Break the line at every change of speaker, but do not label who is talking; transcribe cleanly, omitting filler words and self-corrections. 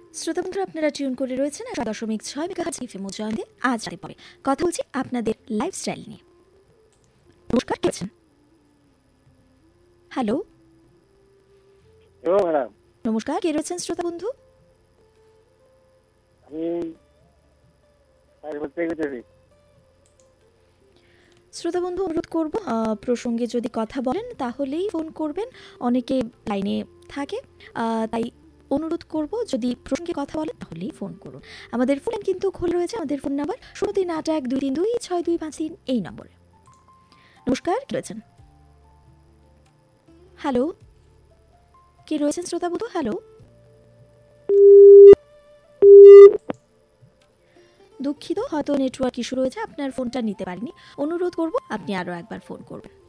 শ্রোতা বন্ধুরা, আপনারা টিউন করে রয়েছেন 100.6 মেগাহার্টজ এফএম জয়ন্তে। আজ রাতে পরে কথা বলছি আপনাদের লাইফস্টাইল নিয়ে। নমস্কার, কে আছেন? হ্যালো,
ম্যাডাম,
নমস্কার, কে রয়েছেন শ্রোতা বন্ধু?
আমি বলতে গেছি।
শ্রোতা বন্ধু, অনুরোধ করব প্রসঙ্গে যদি কথা বলেন তাহলেই ফোন করবেন। অনেকে লাইনে থাকে, তাই অনুরোধ করব যদি প্রসঙ্গে কথা বলেন তাহলেই ফোন করুন। আমাদের ফোন কিন্তু খোলা রয়েছে। আমাদের ফোন নাম্বার 0381232625 এই নম্বরে। নমস্কার, কে রয়েছেন? হ্যালো, কে রয়েছেন শ্রোতা বন্ধু? হ্যালো, দুঃখিত, হয়তো নেটওয়ার্ক ইস্যু রয়েছে, আপনার ফোনটা নিতে পারিনি। অনুরোধ করব আপনি আরও একবার ফোন করবেন।